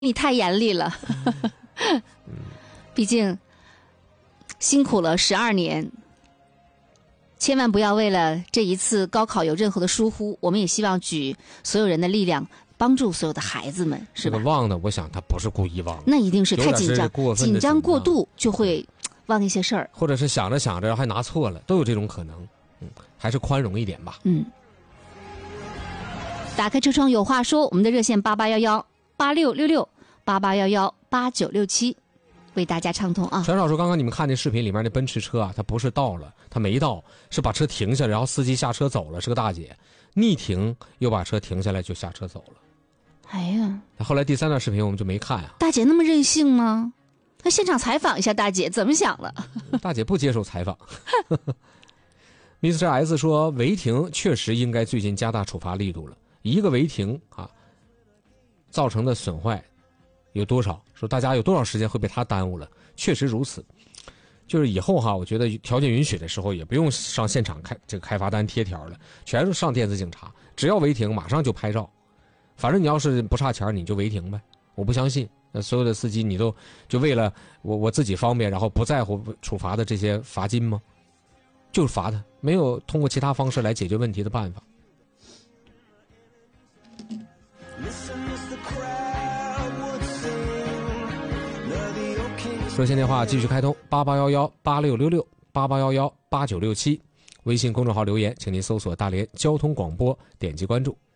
你太严厉了。毕竟辛苦了12年，千万不要为了这一次高考有任何的疏忽。我们也希望举所有人的力量，帮助所有的孩子们，是吧？ 这个忘的，我想他不是故意忘的， 那一定是太紧张，紧张过度度就会忘一些事儿， 或者是想着想着还拿错了，都有这种可能。还是宽容一点吧。 打开车窗有话说，我们的热线8811866688118967，为大家畅通啊。 陈少说，刚刚你们看那视频里面那奔驰车啊，它不是到了，它没到，是把车停下，然后司机下车走了，是个大姐，逆停又把车停下来就下车走了。 哎呀， 后来第3段视频我们就没看啊。 大姐那么任性吗？那现场采访一下大姐怎么想了？ 大姐不接受采访。Mr. S 说，违停确实应该最近加大处罚力度了。一个违停啊，造成的损坏有多少？说大家有多少时间会被他耽误了？确实如此。就是以后哈，我觉得条件允许的时候，也不用上现场开罚单贴条了，全是上电子警察，只要违停马上就拍照。反正你要是不差钱，你就违停呗。我不相信，那所有的司机你都就为了我自己方便，然后不在乎处罚的这些罚金吗？就是罚他，没有通过其他方式来解决问题的办法。热线电话继续开通8811866688118967，微信公众号留言，请您搜索大连交通广播，点击关注。